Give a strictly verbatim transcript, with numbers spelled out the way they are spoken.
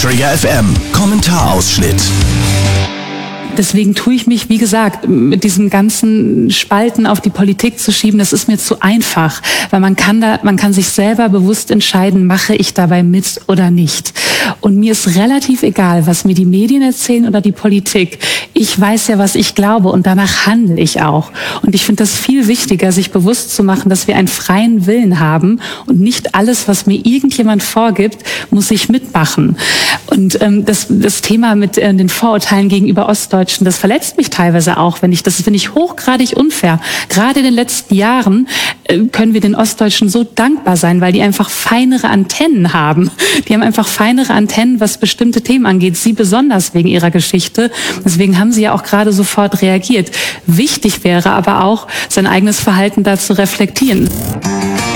Träger F M. Kommentarausschnitt. Deswegen tue ich mich, wie gesagt, mit diesem ganzen Spalten auf die Politik zu schieben, das ist mir zu einfach, weil man kann da, man kann sich selber bewusst entscheiden, mache ich dabei mit oder nicht. Und mir ist relativ egal, was mir die Medien erzählen oder die Politik. Ich weiß ja, was ich glaube und danach handle ich auch. Und ich finde das viel wichtiger, sich bewusst zu machen, dass wir einen freien Willen haben und nicht alles, was mir irgendjemand vorgibt, muss ich mitmachen. Und ähm, das, das Thema mit äh, den Vorurteilen gegenüber Ostdeutschen, das verletzt mich teilweise auch, wenn ich, das finde ich hochgradig unfair. Gerade in den letzten Jahren äh, können wir den Ostdeutschen so dankbar sein, weil die einfach feinere Antennen haben. Die haben einfach feinere Antennen, was bestimmte Themen angeht. Sie besonders wegen ihrer Geschichte. Deswegen haben sie ja auch gerade sofort reagiert. Wichtig wäre aber auch, sein eigenes Verhalten da zu reflektieren.